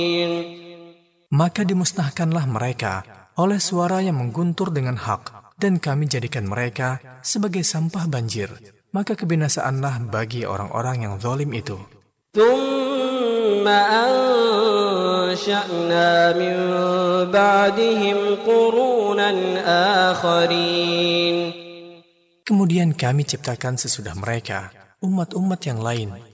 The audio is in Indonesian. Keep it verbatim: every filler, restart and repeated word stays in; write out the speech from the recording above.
Maka dimusnahkanlah mereka oleh suara yang mengguntur dengan hak, dan kami jadikan mereka sebagai sampah banjir. Maka kebinasaanlah bagi orang-orang yang zalim itu. Thumma ansha'na min ba'dihim qurunan akharin. Kemudian kami ciptakan sesudah mereka umat-umat yang lain